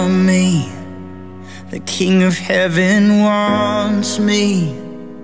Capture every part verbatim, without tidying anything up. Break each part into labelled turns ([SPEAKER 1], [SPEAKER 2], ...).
[SPEAKER 1] me. The King of Heaven wants me.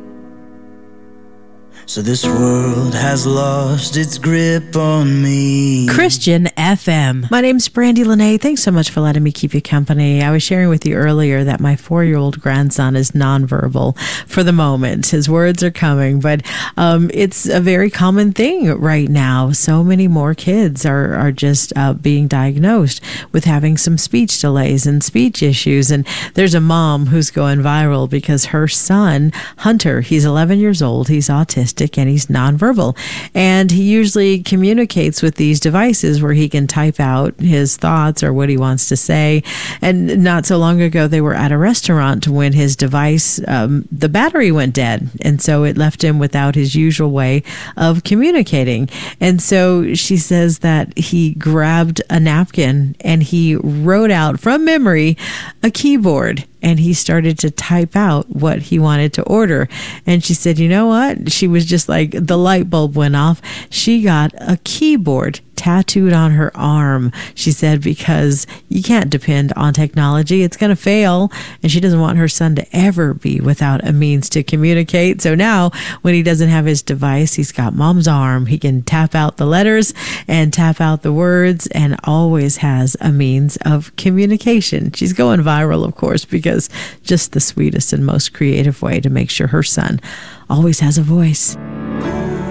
[SPEAKER 1] So this world has lost its grip on me.
[SPEAKER 2] Christian F M. My name's Brandy Lene. Thanks so much for letting me keep you company. I was sharing with you earlier that my four-year-old grandson is nonverbal for the moment. His words are coming, but um, it's a very common thing right now. So many more kids are, are just uh, being diagnosed with having some speech delays and speech issues. And there's a mom who's going viral because her son, Hunter, he's eleven years old. He's autistic. And he's nonverbal. And he usually communicates with these devices where he can type out his thoughts or what he wants to say. And not so long ago, they were at a restaurant when his device, um, the battery went dead. And so it left him without his usual way of communicating. And so she says that he grabbed a napkin and he wrote out from memory a keyboard. And he started to type out what he wanted to order. And she said, you know what? She was just like, the light bulb went off. She got a keyboard tattooed on her arm, she said, because you can't depend on technology. It's going to fail. And she doesn't want her son to ever be without a means to communicate. So now when he doesn't have his device, he's got mom's arm. He can tap out the letters and tap out the words and always has a means of communication. She's going viral, of course, because just the sweetest and most creative way to make sure her son always has a voice.